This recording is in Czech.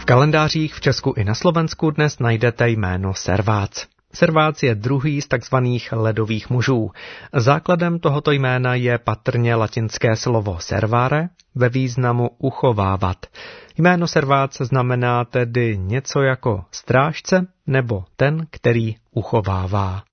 kalendářích v Česku i na Slovensku dnes najdete jméno Servác. Servác je druhý z takzvaných ledových mužů. Základem tohoto jména je patrně latinské slovo servare ve významu uchovávat. Jméno Servác znamená tedy něco jako strážce nebo ten, který uchovává.